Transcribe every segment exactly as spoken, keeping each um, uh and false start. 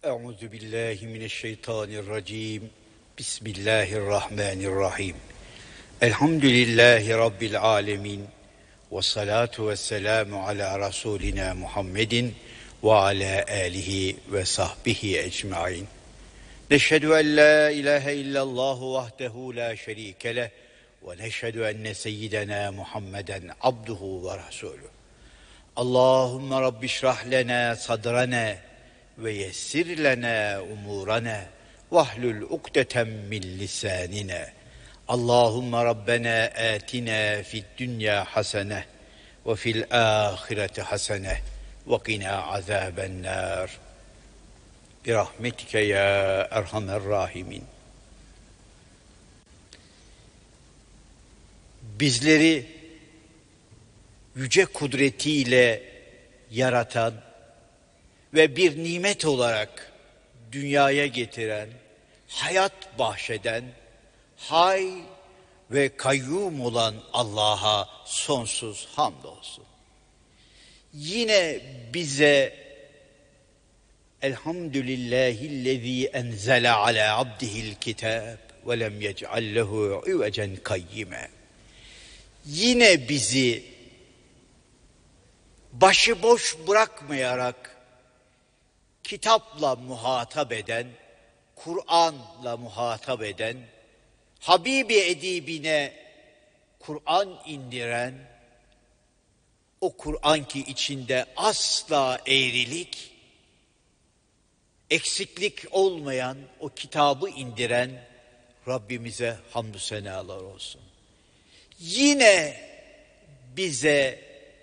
Euzu billahi mineşşeytanirracim. Bismillahirrahmanirrahim. Elhamdülillahi rabbil alamin. Ve salatu vesselamu ala rasulina Muhammedin ve ala alihi ve sahbihi ecmaîn. Neşhedü en la ilahe illallah vahdehu la şerike leh ve neşhedü enne seyyidena Muhammeden abduhu ve resuluh. Allahumme rabbi şrah lena sadrana ve yessir lena umurana vahlul ukdeten min lisanina. Allahumme rabbena atina fid dünya hasene ve fil ahireti hasene ve qina azaben nar. Bi rahmetike ya erhamer rahimin. Bizleri yüce kudretiyle yaratan ve bir nimet olarak dünyaya getiren, hayat bahşeden, hay ve kayyum olan Allah'a sonsuz hamdolsun. Yine bize elhamdülillahillezî enzele ala abdihil kitâb ve lem yec'al lehu ivecen kayyime. Yine bizi başıboş bırakmayarak kitapla muhatap eden, Kur'an'la muhatap eden, Habibi edibine Kur'an indiren, o Kur'an ki içinde asla eğrilik, eksiklik olmayan o kitabı indiren Rabbimize hamdü senalar olsun. Yine bize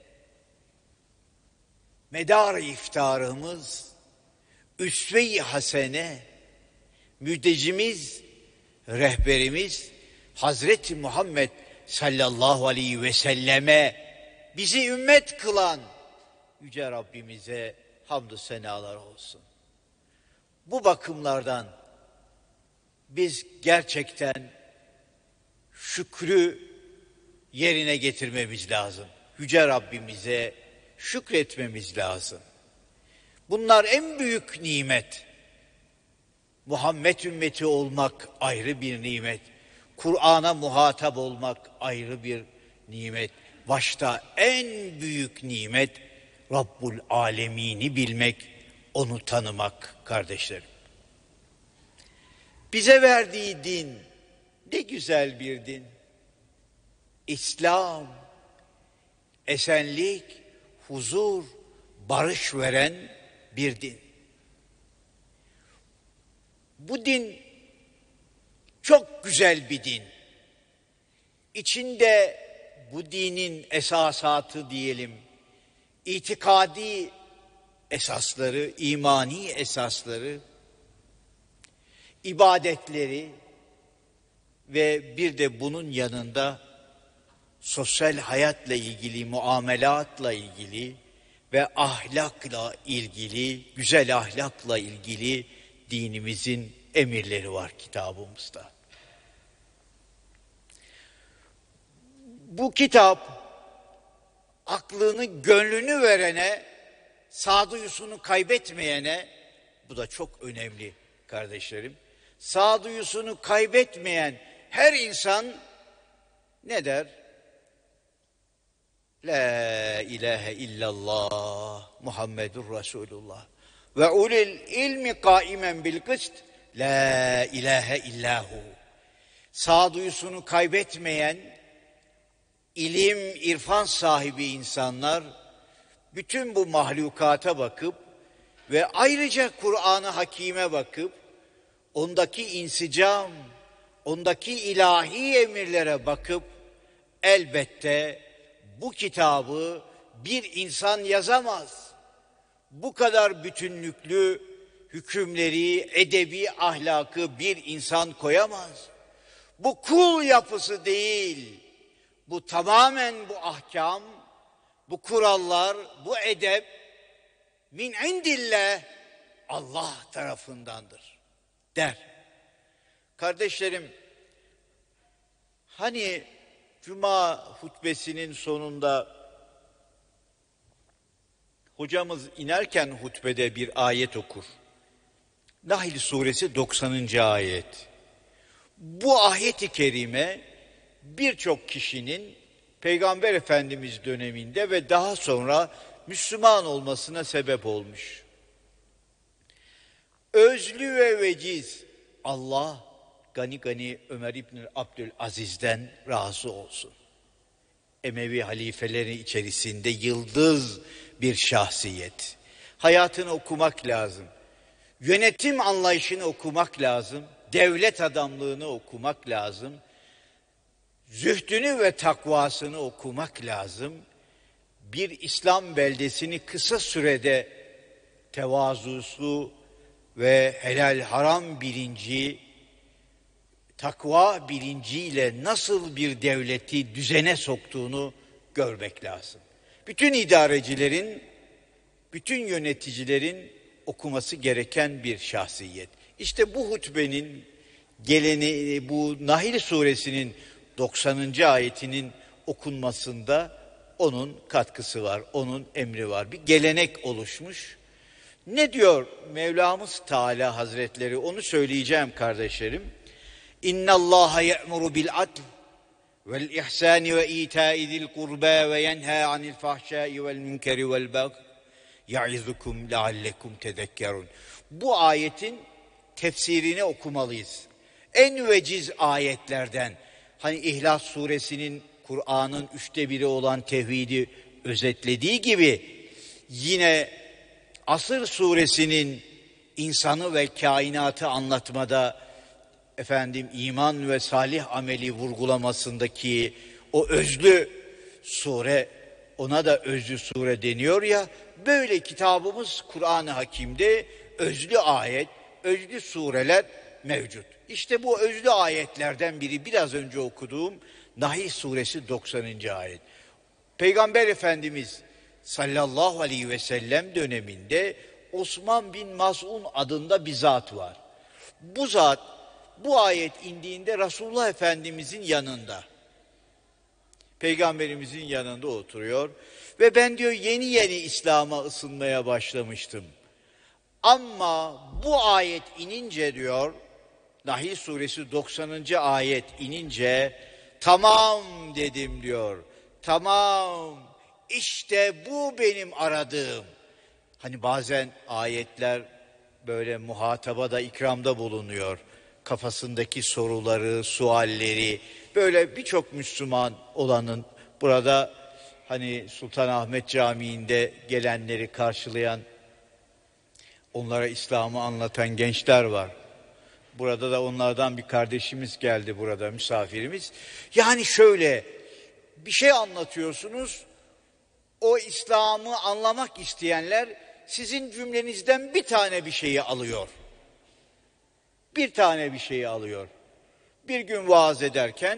medar-ı iftarımız, üsve-i hasene, müjdecimiz, rehberimiz Hazreti Muhammed sallallahu aleyhi ve selleme bizi ümmet kılan yüce Rabbimize hamdü senalar olsun. Bu bakımlardan biz gerçekten şükrü yerine getirmemiz lazım. Yüce Rabbimize şükretmemiz lazım. Bunlar en büyük nimet. Muhammed ümmeti olmak ayrı bir nimet. Kur'an'a muhatap olmak ayrı bir nimet. Başta en büyük nimet Rabbul Alemin'i bilmek, onu tanımak kardeşlerim. Bize verdiği din ne güzel bir din. İslam, esenlik, huzur, barış veren bir din. Bu din çok güzel bir din. İçinde bu dinin esasatı diyelim, itikadi esasları, imani esasları, ibadetleri ve bir de bunun yanında sosyal hayatla ilgili, muamelatla ilgili ve ahlakla ilgili, güzel ahlakla ilgili dinimizin emirleri var kitabımızda. Bu kitap aklını, gönlünü verene, sağduyusunu kaybetmeyene, bu da çok önemli kardeşlerim, sağduyusunu kaybetmeyen her insan ne der? La ilahe illallah Muhammedur Resulullah ve ulil ilmi kaimen bil kıst la ilahe illahu. Sağduyusunu kaybetmeyen, ilim, irfan sahibi insanlar bütün bu mahlukata bakıp ve ayrıca Kur'an-ı Hakîm'e bakıp ondaki insicam, ondaki ilahi emirlere bakıp elbette bu kitabı bir insan yazamaz. Bu kadar bütünlüklü hükümleri, edebi ahlakı bir insan koyamaz. Bu kul yapısı değil. Bu tamamen bu ahkam, bu kurallar, bu edep min indillah, Allah tarafındandır der. Kardeşlerim, hani Cuma hutbesinin sonunda hocamız inerken hutbede bir ayet okur. Nahl suresi doksanıncı ayet. Bu ayet-i kerime birçok kişinin Peygamber Efendimiz döneminde ve daha sonra Müslüman olmasına sebep olmuş. Özlü ve veciz, Allah gani gani Ömer İbni Abdülaziz'den razı olsun. Emevi halifeleri içerisinde yıldız bir şahsiyet. Hayatını okumak lazım. Yönetim anlayışını okumak lazım. Devlet adamlığını okumak lazım. Zühdünü ve takvasını okumak lazım. Bir İslam beldesini kısa sürede tevazusu ve helal haram bilinci, takva bilinciyle nasıl bir devleti düzene soktuğunu görmek lazım. Bütün idarecilerin, bütün yöneticilerin okuması gereken bir şahsiyet. İşte bu hutbenin geleni, bu Nahl suresinin doksanıncı ayetinin okunmasında onun katkısı var, onun emri var. Bir gelenek oluşmuş. Ne diyor Mevlamız Teala Hazretleri? Onu söyleyeceğim kardeşlerim. İnna Allaha ye'muru bil adl vel ihsani ve ita'i zil kurba ve yenha anil fahşai vel munkeri vel bagh ya'izukum leallekum tezekkerun. Bu ayetin tefsirini okumalıyız. En veciz ayetlerden, hani İhlas suresinin Kur'an'ın üçte biri olan tevhidi özetlediği gibi, yine Asır suresinin insanı ve kainatı anlatmada, efendim iman ve salih ameli vurgulamasındaki o özlü sure, ona da özlü sure deniyor ya, böyle kitabımız Kur'an-ı Hakim'de özlü ayet, özlü sureler mevcut. İşte bu özlü ayetlerden biri biraz önce okuduğum Nahl suresi doksanıncı ayet. Peygamber Efendimiz sallallahu aleyhi ve sellem döneminde Osman bin Maz'un adında bir zat var. Bu zat bu ayet indiğinde Resulullah Efendimizin yanında, Peygamberimizin yanında oturuyor ve ben diyor yeni yeni İslam'a ısınmaya başlamıştım. Ama bu ayet inince diyor, Nahl suresi doksanıncı ayet inince tamam dedim diyor. Tamam, işte bu benim aradığım. Hani bazen ayetler böyle muhataba da ikramda bulunuyor. Kafasındaki soruları, sualleri, böyle birçok Müslüman olanın burada hani Sultanahmet Camii'nde gelenleri karşılayan, onlara İslam'ı anlatan gençler var. Burada da onlardan bir kardeşimiz geldi, burada misafirimiz. Yani şöyle bir şey anlatıyorsunuz, o İslam'ı anlamak isteyenler sizin cümlenizden bir tane bir şeyi alıyor. Bir tane bir şeyi alıyor. Bir gün vaaz ederken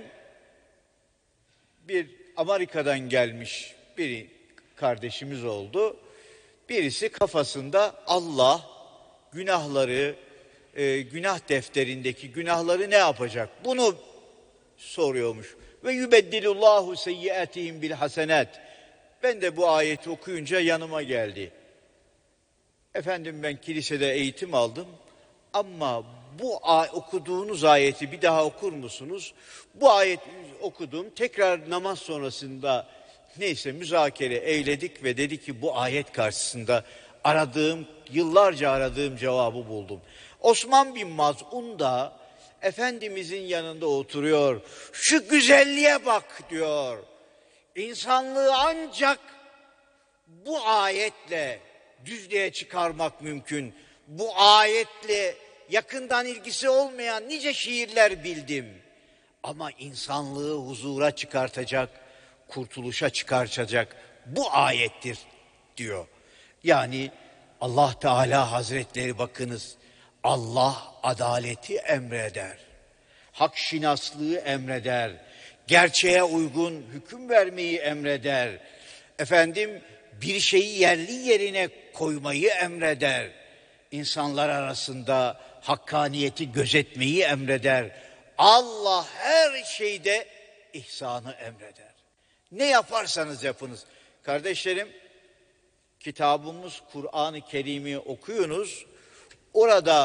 bir Amerika'dan gelmiş bir kardeşimiz oldu. Birisi kafasında Allah günahları, e, günah defterindeki günahları ne yapacak? Bunu soruyormuş. Ve yubeddilullahu seyyiatihim bil hasenat. Ben de bu ayeti okuyunca yanıma geldi. Efendim ben kilisede eğitim aldım ama bu okuduğunuz ayeti bir daha okur musunuz? Bu ayeti okudum. Tekrar namaz sonrasında neyse müzakere eyledik ve dedi ki bu ayet karşısında aradığım, yıllarca aradığım cevabı buldum. Osman bin Maz'un da Efendimizin yanında oturuyor. Şu güzelliğe bak diyor. İnsanlığı ancak bu ayetle düzlüğe çıkarmak mümkün. Bu ayetle yakından ilgisi olmayan nice şiirler bildim. Ama insanlığı huzura çıkartacak, kurtuluşa çıkartacak bu ayettir diyor. Yani Allah Teala Hazretleri bakınız, Allah adaleti emreder, hak şinaslığı emreder, gerçeğe uygun hüküm vermeyi emreder, efendim bir şeyi yerli yerine koymayı emreder, insanlar arasında hakkaniyeti gözetmeyi emreder. Allah her şeyde ihsanı emreder. Ne yaparsanız yapınız. Kardeşlerim, kitabımız Kur'an-ı Kerim'i okuyunuz. Orada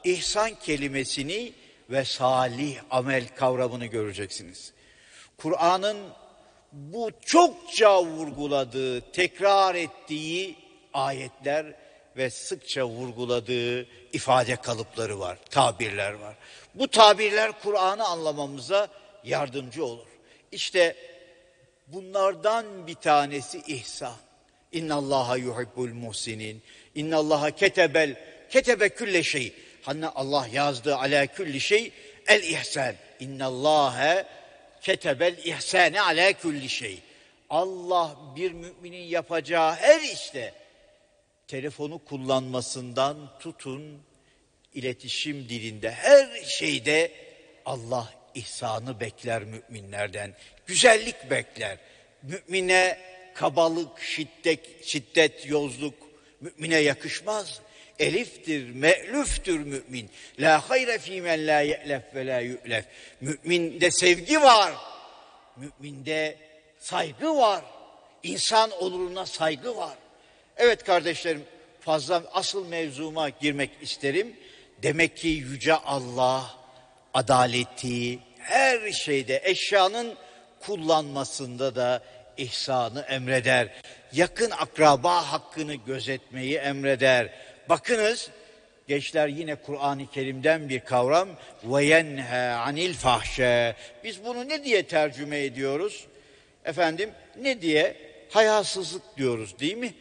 ihsan kelimesini ve salih amel kavramını göreceksiniz. Kur'an'ın bu çokça vurguladığı, tekrar ettiği ayetler ve sıkça vurguladığı ifade kalıpları var, tabirler var. Bu tabirler Kur'an'ı anlamamıza yardımcı olur. İşte bunlardan bir tanesi ihsan. İnnallaha yuhibbul muhsinin. İnnallaha ketebel ketebe külle şey. Hani Allah yazdı ala külli şey el ihsan. İnnallâhe ketebel ihsane ala külli şey. Allah bir müminin yapacağı her işte, telefonu kullanmasından tutun, iletişim dilinde her şeyde Allah ihsanı bekler müminlerden. Güzellik bekler. Mümine kabalık, şiddet, şiddet, yozluk mümine yakışmaz. Eliftir, me'lüftür mümin. La hayre fî men la ye'lef ve la yu'lef. Müminde sevgi var. Müminde saygı var. İnsan onuruna saygı var. Evet kardeşlerim, fazla asıl mevzuma girmek isterim. Demek ki Yüce Allah adaleti her şeyde, eşyanın kullanmasında da ihsanı emreder. Yakın akraba hakkını gözetmeyi emreder. Bakınız, gençler, yine Kur'an-ı Kerim'den bir kavram. وَيَنْهَا عَنِ الْفَحْشَى. Biz bunu ne diye tercüme ediyoruz? Efendim, ne diye? Hayasızlık diyoruz, değil mi?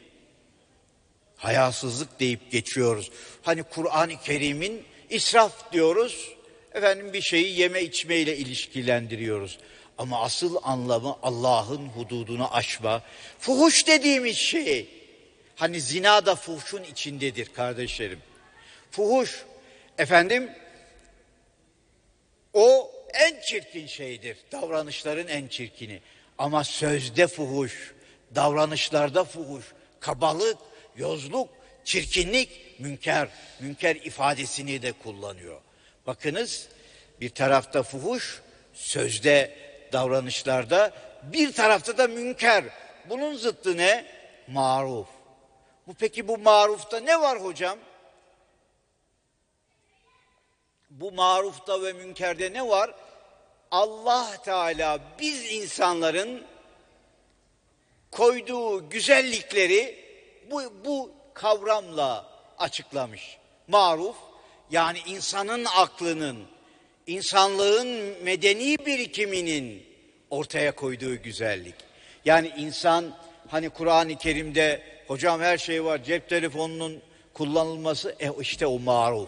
Hayasızlık deyip geçiyoruz. Hani Kur'an-ı Kerim'in israf diyoruz. Efendim, bir şeyi yeme içmeyle ilişkilendiriyoruz. Ama asıl anlamı Allah'ın hududunu aşma. Fuhuş dediğimiz şey, hani zina da fuhuşun içindedir kardeşlerim. Fuhuş, efendim, o en çirkin şeydir. Davranışların en çirkini. Ama sözde fuhuş, davranışlarda fuhuş, kabalık, yozluk, çirkinlik, münker, münker ifadesini de kullanıyor. Bakınız, bir tarafta fuhuş, sözde, davranışlarda, bir tarafta da münker. Bunun zıttı ne? Maruf. Bu peki bu marufta ne var hocam? Bu marufta ve münkerde ne var? Allah Teala biz insanların koyduğu güzellikleri bu, bu kavramla açıklamış. Maruf, yani insanın aklının, insanlığın medeni birikiminin ortaya koyduğu güzellik. Yani insan, hani Kur'an-ı Kerim'de hocam her şey var, cep telefonunun kullanılması, e işte o maruf.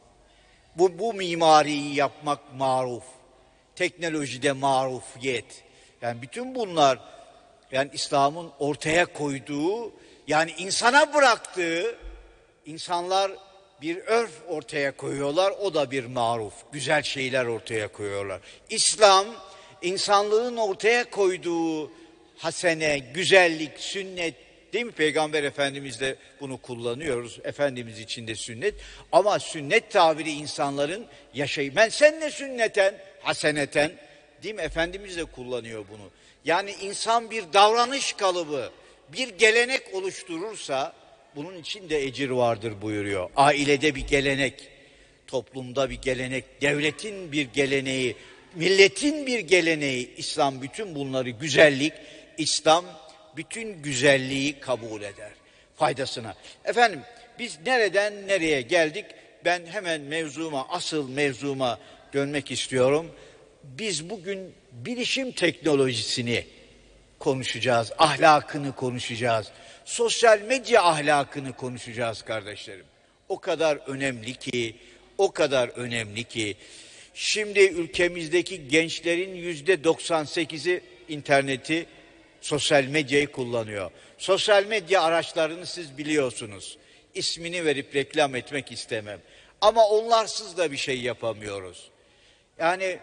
Bu, bu mimariyi yapmak maruf. Teknolojide marufiyet. Yani bütün bunlar, yani İslam'ın ortaya koyduğu, yani insana bıraktığı, insanlar bir örf ortaya koyuyorlar, o da bir maruf. Güzel şeyler ortaya koyuyorlar. İslam, insanlığın ortaya koyduğu hasene, güzellik, sünnet, değil mi? Peygamber Efendimiz de bunu kullanıyoruz. Efendimiz için de sünnet. Ama sünnet tabiri insanların yaşayı. Ben seninle sünneten, haseneten, değil mi? Efendimiz de kullanıyor bunu. Yani insan bir davranış kalıbı, bir gelenek oluşturursa bunun için de ecir vardır buyuruyor. Ailede bir gelenek, toplumda bir gelenek, devletin bir geleneği, milletin bir geleneği. İslam bütün bunları, güzellik, İslam bütün güzelliği kabul eder. Faydasına. Efendim, biz nereden nereye geldik? Ben hemen mevzuma, asıl mevzuma dönmek istiyorum. Biz bugün bilişim teknolojisini konuşacağız, ahlakını konuşacağız. Sosyal medya ahlakını konuşacağız kardeşlerim. O kadar önemli ki, o kadar önemli ki. Şimdi ülkemizdeki gençlerin yüzde doksan sekizi interneti, sosyal medyayı kullanıyor. Sosyal medya araçlarını siz biliyorsunuz. İsmini verip reklam etmek istemem. Ama onlarsız da bir şey yapamıyoruz. Yani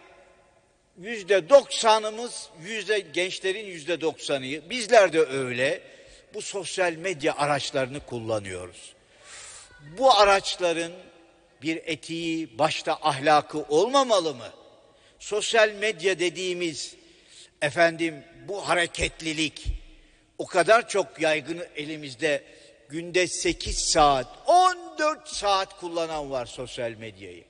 yüzde doksanımız, yüzde gençlerin yüzde doksanı, bizler de öyle, bu sosyal medya araçlarını kullanıyoruz. Bu araçların bir etiği, başta ahlakı olmamalı mı? Sosyal medya dediğimiz, efendim, bu hareketlilik o kadar çok yaygın elimizde, günde sekiz saat, on dört dört saat kullanan var sosyal medyayı.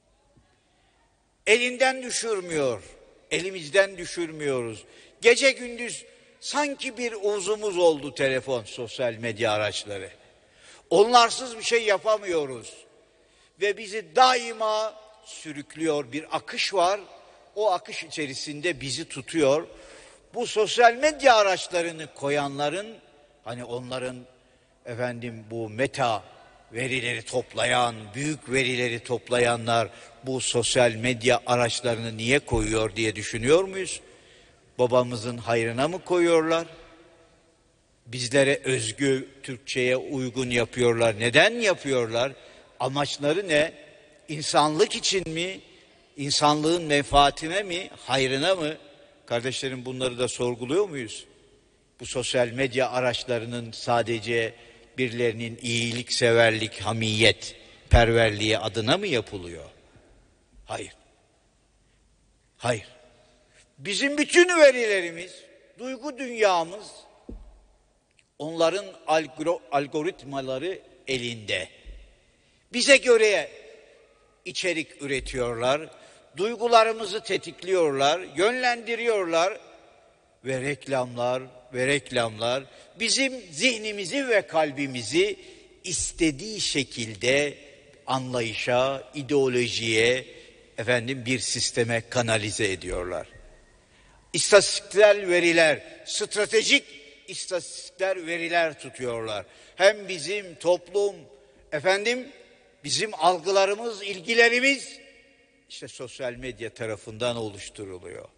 Elinden düşürmüyor, elimizden düşürmüyoruz. Gece gündüz sanki bir uzumuz oldu telefon, sosyal medya araçları. Onlarsız bir şey yapamıyoruz. Ve bizi daima sürüklüyor, bir akış var. O akış içerisinde bizi tutuyor. Bu sosyal medya araçlarını koyanların, hani onların efendim bu meta verileri toplayan, büyük verileri toplayanlar bu sosyal medya araçlarını niye koyuyor diye düşünüyor muyuz? Babamızın hayrına mı koyuyorlar? Bizlere özgü, Türkçe'ye uygun yapıyorlar. Neden yapıyorlar? Amaçları ne? İnsanlık için mi? İnsanlığın menfaatine mi? Hayrına mı? Kardeşlerim, bunları da sorguluyor muyuz? Bu sosyal medya araçlarının sadece birilerinin iyilikseverlik, hamiyet, perverliği adına mı yapılıyor? Hayır. Hayır. Bizim bütün verilerimiz, duygu dünyamız, onların algoritmaları elinde. Bize göre içerik üretiyorlar, duygularımızı tetikliyorlar, yönlendiriyorlar ve reklamlar ve reklamlar bizim zihnimizi ve kalbimizi istediği şekilde anlayışa, ideolojiye, efendim bir sisteme kanalize ediyorlar. İstatistiksel veriler, stratejik istatistikler, veriler tutuyorlar. Hem bizim toplum, efendim bizim algılarımız, ilgilerimiz işte sosyal medya tarafından oluşturuluyor.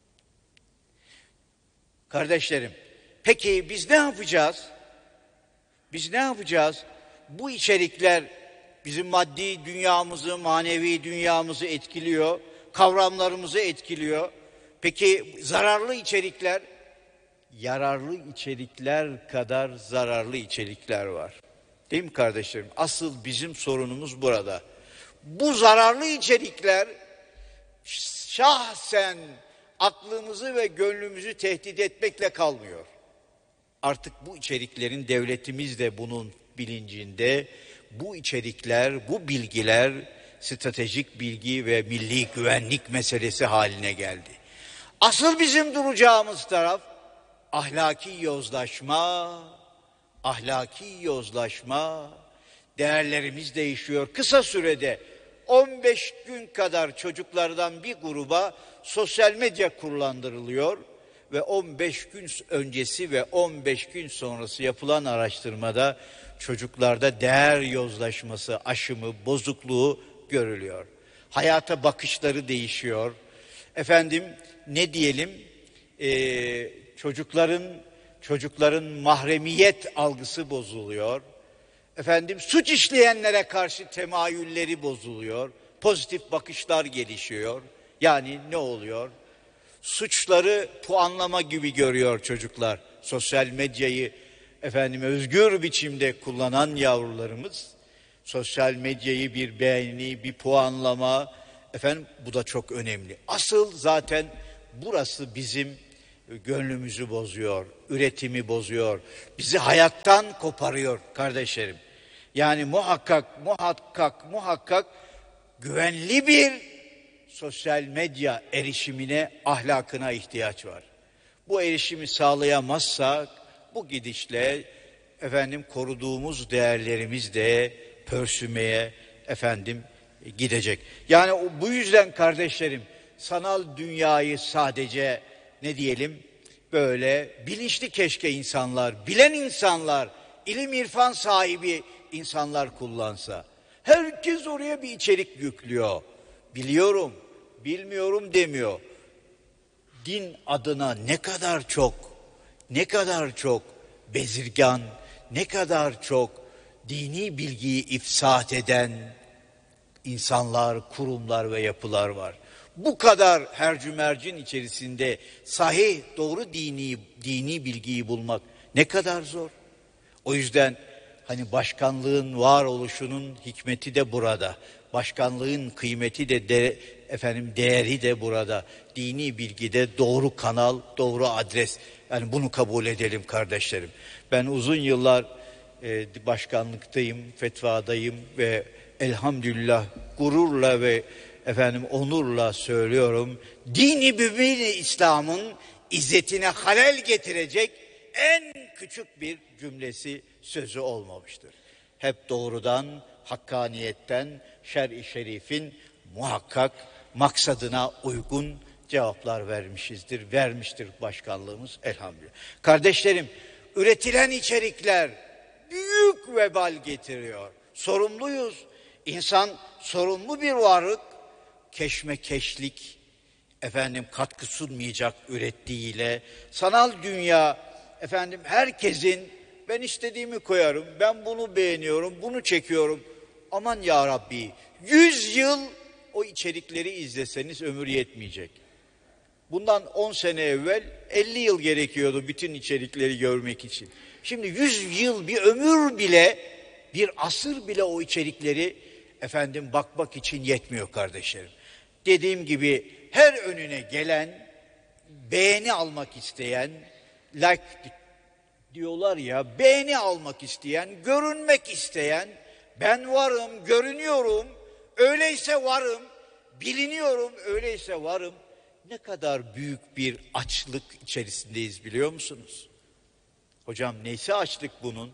Kardeşlerim, peki biz ne yapacağız? Biz ne yapacağız? Bu içerikler bizim maddi dünyamızı, manevi dünyamızı etkiliyor, kavramlarımızı etkiliyor. Peki zararlı içerikler? Yararlı içerikler kadar zararlı içerikler var. Değil mi kardeşlerim? Asıl bizim sorunumuz burada. Bu zararlı içerikler şahsen aklımızı ve gönlümüzü tehdit etmekle kalmıyor. Artık bu içeriklerin, devletimiz de bunun bilincinde, bu içerikler, bu bilgiler stratejik bilgi ve milli güvenlik meselesi haline geldi. Asıl bizim duracağımız taraf ahlaki yozlaşma, ahlaki yozlaşma, değerlerimiz değişiyor. Kısa sürede on beş gün kadar çocuklardan bir gruba sosyal medya kullandırılıyor ve on beş gün öncesi ve on beş gün sonrası yapılan araştırmada çocuklarda değer yozlaşması, aşımı, bozukluğu görülüyor. Hayata bakışları değişiyor. Efendim ne diyelim? Ee, çocukların çocukların mahremiyet algısı bozuluyor. Efendim suç işleyenlere karşı temayülleri bozuluyor. Pozitif bakışlar gelişiyor. Yani ne oluyor? Suçları puanlama gibi görüyor çocuklar. Sosyal medyayı efendim özgür biçimde kullanan yavrularımız sosyal medyayı bir beğeni, bir puanlama, efendim bu da çok önemli. Asıl zaten burası bizim gönlümüzü bozuyor, üretimi bozuyor, bizi hayattan koparıyor kardeşlerim. Yani muhakkak, muhakkak, muhakkak güvenli bir sosyal medya erişimine, ahlakına ihtiyaç var. Bu erişimi sağlayamazsak bu gidişle efendim koruduğumuz değerlerimiz de pörsümeye efendim gidecek. Yani bu yüzden kardeşlerim sanal dünyayı sadece ne diyelim böyle bilinçli keşke insanlar, bilen insanlar, ilim irfan sahibi insanlar kullansa. Herkes oraya bir içerik yüklüyor. Biliyorum, bilmiyorum demiyor. Din adına ne kadar çok, ne kadar çok bezirgan, ne kadar çok dini bilgiyi ifsat eden insanlar, kurumlar ve yapılar var. Bu kadar hercümercin içerisinde sahih, doğru dini dini bilgiyi bulmak ne kadar zor. O yüzden hani başkanlığın varoluşunun hikmeti de burada. Başkanlığın kıymeti de, de efendim değeri de burada. Dini bilgide doğru kanal, doğru adres. Yani bunu kabul edelim kardeşlerim. Ben uzun yıllar e, başkanlıktayım, fetvadayım ve elhamdülillah gururla ve efendim onurla söylüyorum. Dini mübin İslam'ın izzetine halel getirecek en küçük bir cümlesi, sözü olmamıştır. Hep doğrudan, hakkaniyetten, şer-i şerifin muhakkak maksadına uygun cevaplar vermişizdir, vermiştir başkanlığımız elhamdülillah. Kardeşlerim, üretilen içerikler büyük vebal getiriyor. Sorumluyuz. İnsan sorumlu bir varlık, keşmekeşlik, efendim katkı sunmayacak ürettiğiyle, sanal dünya, efendim herkesin ben istediğimi koyarım, ben bunu beğeniyorum, bunu çekiyorum. Aman ya Rabbi, yüz yıl o içerikleri izleseniz ömür yetmeyecek. Bundan on sene evvel elli yıl gerekiyordu bütün içerikleri görmek için. Şimdi yüz yıl, bir ömür bile, bir asır bile o içerikleri efendim bakmak için yetmiyor kardeşlerim. Dediğim gibi her önüne gelen, beğeni almak isteyen, like diyorlar ya, beğeni almak isteyen, görünmek isteyen, ben varım, görünüyorum, öyleyse varım, biliniyorum, öyleyse varım. Ne kadar büyük bir açlık içerisindeyiz biliyor musunuz? Hocam neyse açlık bunun?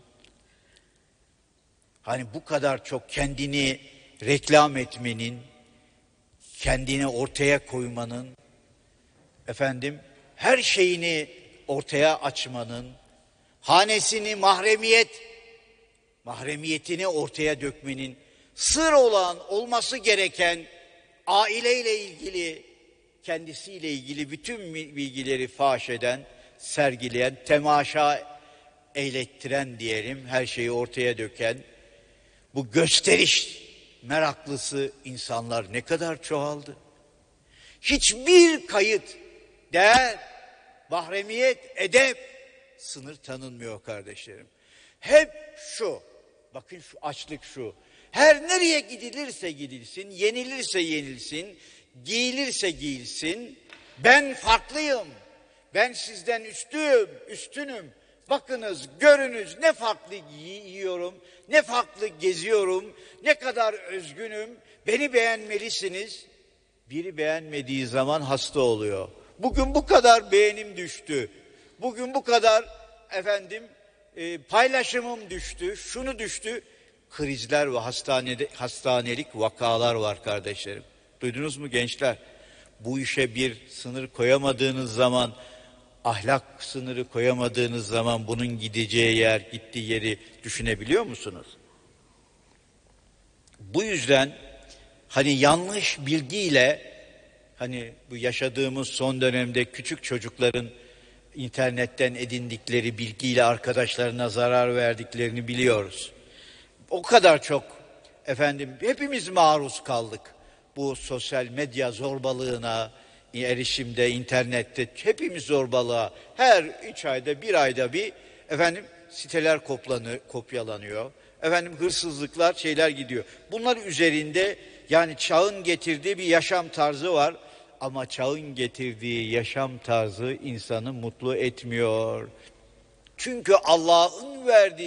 Hani bu kadar çok kendini reklam etmenin, kendini ortaya koymanın, efendim her şeyini ortaya açmanın, hanesini mahremiyet, mahremiyetini ortaya dökmenin, sır olan, olması gereken aileyle ilgili, kendisiyle ilgili bütün bilgileri faş eden, sergileyen, temaşa eylettiren diyelim, her şeyi ortaya döken, bu gösteriş meraklısı insanlar ne kadar çoğaldı. Hiçbir kayıt, değer, mahremiyet, edep, sınır tanınmıyor kardeşlerim. Hep şu, bakın şu açlık şu, her nereye gidilirse gidilsin, yenilirse yenilsin, giyilirse giyilsin, ben farklıyım, ben sizden üstüm, üstünüm, bakınız, görünüz ne farklı yiyorum, ne farklı geziyorum, ne kadar özgünüm, beni beğenmelisiniz. Biri beğenmediği zaman hasta oluyor. Bugün bu kadar beğenim düştü, bugün bu kadar efendim e, paylaşımım düştü, şunu düştü. Krizler ve hastanede, hastanelik vakalar var kardeşlerim. Duydunuz mu gençler? Bu işe bir sınır koyamadığınız zaman, ahlak sınırı koyamadığınız zaman bunun gideceği yer, gittiği yeri düşünebiliyor musunuz? Bu yüzden hani yanlış bilgiyle, hani bu yaşadığımız son dönemde küçük çocukların internetten edindikleri bilgiyle arkadaşlarına zarar verdiklerini biliyoruz. O kadar çok efendim hepimiz maruz kaldık bu sosyal medya zorbalığına, erişimde, internette hepimiz zorbalığa. Her üç ayda, bir ayda bir efendim siteler koplanıyor, kopyalanıyor. Efendim hırsızlıklar, şeyler gidiyor. Bunlar üzerinde yani çağın getirdiği bir yaşam tarzı var. Ama çağın getirdiği yaşam tarzı insanı mutlu etmiyor. Çünkü Allah'ın verdiği